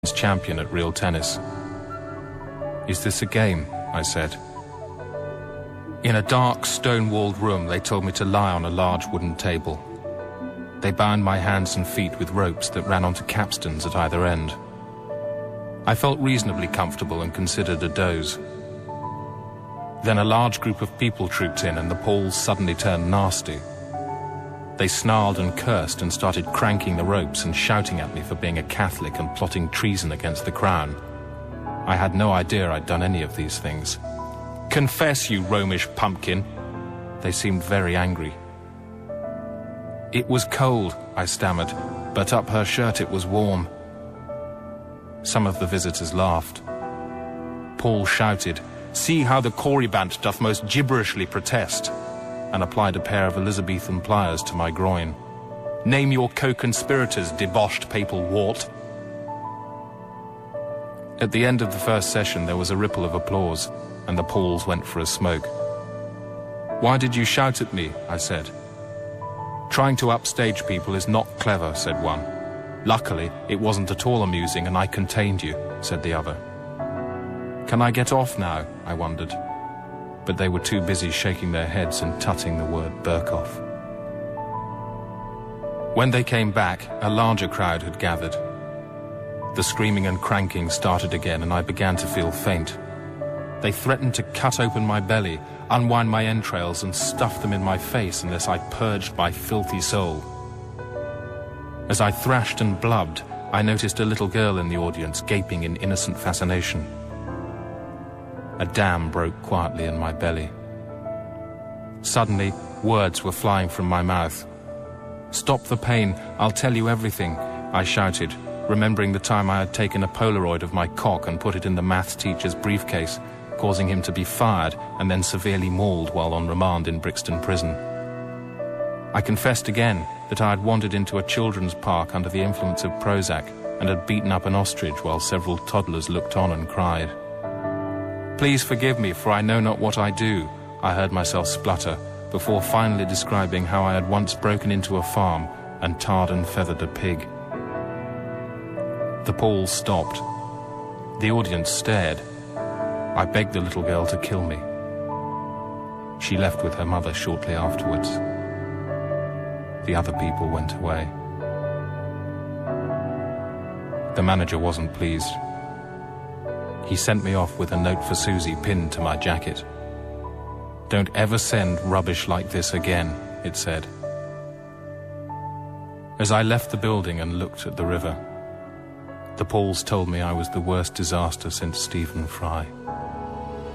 champion at real tennis. "Is this a game?" I said. In a dark, stone-walled room, they told me to lie on a large wooden table. They bound my hands and feet with ropes that ran onto capstans at either end. I felt reasonably comfortable and considered a doze. Then a large group of people trooped in and the poles suddenly turned nasty. They snarled and cursed and started cranking the ropes and shouting at me for being a Catholic and plotting treason against the crown. I had no idea I'd done any of these things. "Confess, you Romish pumpkin!" They seemed very angry. "It was cold," I stammered, "but up her shirt it was warm." Some of the visitors laughed. Paul shouted, "See how the Corybant doth most gibberishly protest," and applied a pair of Elizabethan pliers to my groin. "Name your co-conspirators, deboshed papal wart." At the end of the first session there was a ripple of applause, and the Pauls went for a smoke. "Why did you shout at me?" I said. "Trying to upstage people is not clever," said one. "Luckily, it wasn't at all amusing and I contained you," said the other. "Can I get off now?" I wondered. But they were too busy shaking their heads and tutting the word Berkoff. When they came back, a larger crowd had gathered. The screaming and cranking started again and I began to feel faint. They threatened to cut open my belly, unwind my entrails and stuff them in my face unless I purged my filthy soul. As I thrashed and blubbed, I noticed a little girl in the audience gaping in innocent fascination. A dam broke quietly in my belly. Suddenly, words were flying from my mouth. "Stop the pain, I'll tell you everything," I shouted, remembering the time I had taken a Polaroid of my cock and put it in the maths teacher's briefcase, causing him to be fired and then severely mauled while on remand in Brixton Prison. I confessed again that I had wandered into a children's park under the influence of Prozac and had beaten up an ostrich while several toddlers looked on and cried. "Please forgive me, for I know not what I do," I heard myself splutter, before finally describing how I had once broken into a farm and tarred and feathered a pig. The Pauls stopped. The audience stared. I begged the little girl to kill me. She left with her mother shortly afterwards. The other people went away. The manager wasn't pleased. He sent me off with a note for Susie pinned to my jacket. "Don't ever send rubbish like this again," it said. As I left the building and looked at the river, the Pauls told me I was the worst disaster since Stephen Fry.